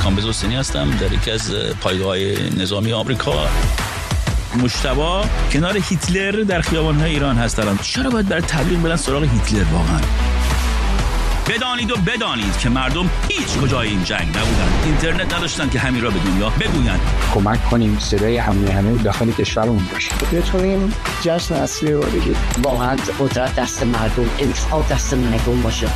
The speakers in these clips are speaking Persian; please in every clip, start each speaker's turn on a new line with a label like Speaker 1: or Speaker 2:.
Speaker 1: کامبیز حسینی هستم، در یکی از پایگاه‌های نظامی آمریکا. مجتبی کنار هیتلر در خیابان‌های ایران هست الان. چرا باید برای تبلیغ برن سراغ هیتلر واقعا؟ بدانید و بدانید که مردم هیچ کجای این جنگ نبودن، اینترنت نداشتن که همین را به دنیا بگویند.
Speaker 2: کمک کنیم صدای همه داخل کشورمون باشه.
Speaker 3: بتونیم جشن اصلی رو بگیریم.
Speaker 4: واقعا قدرت دست مردم، انتخاب دست مردم باشه.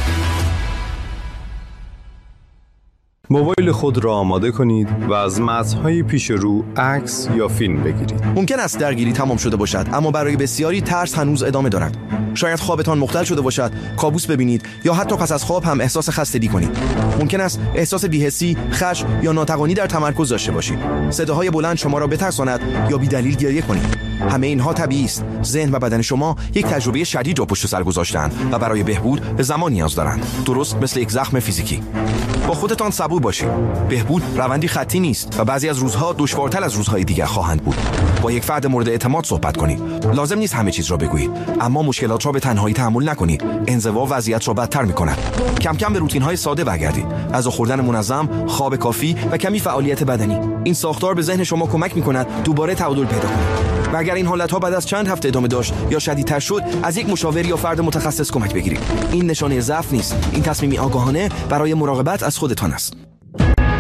Speaker 5: موبایل خود را آماده کنید و از متن‌های پیش رو عکس یا فیلم بگیرید.
Speaker 6: ممکن است درگیری تمام شده باشد، اما برای بسیاری ترس هنوز ادامه دارد. شاید خوابتان مختل شده باشد، کابوس ببینید یا حتی پس از خواب هم احساس خستگی کنید. ممکن است احساس بی‌حسی، خشم یا ناتوانی در تمرکز داشته باشید. صداهای بلند شما را بترساند یا بی‌دلیل گریه کنید. همه اینها طبیعی است. ذهن و بدن شما یک تجربه شدید را پشت سر گذاشتند و برای بهبود به زمان نیاز دارند. درست مثل یک زخم فیزیکی. با خودتان صبور باشید. بهبود روندی خطی نیست و بعضی از روزها دشوارتر از روزهای دیگر خواهند بود. با یک فرد مورد اعتماد صحبت کنید. لازم نیست همه چیز را بگویید، اما مشکلات را به تنهایی تحمل نکنید. انزوا وضعیت را بدتر می‌کند. کم کم به روتین‌های ساده برگردید. غذا خوردن منظم، خواب کافی و کمی فعالیت بدنی. این ساختار به ذهن شما کمک می‌کند دوباره تعادل پیدا کنید. و اگر این حالت‌ها بعد از چند هفته ادامه داشت یا شدیدتر شد، از یک مشاور یا فرد متخصص کمک بگیرید. این نشانه ضعف نیست. این تصمیمی آگاهانه برای مراقبت از خودتان است.